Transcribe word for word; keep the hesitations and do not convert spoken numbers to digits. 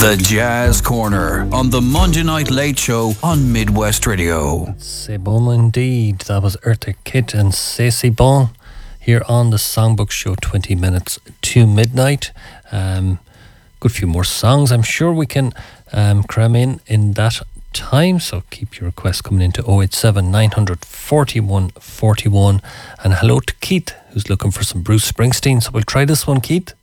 The Jazz Corner on the Monday Night Late Show on Midwest Radio. C'est bon indeed. That was Eartha Kitt and C'est bon here on the Songbook Show, twenty minutes to midnight. Um, good few more songs I'm sure we can um, cram in in that time, so keep your requests coming into oh eight seven, nine four one, four one. And hello to Keith, who's looking for some Bruce Springsteen. So we'll try this one, Keith.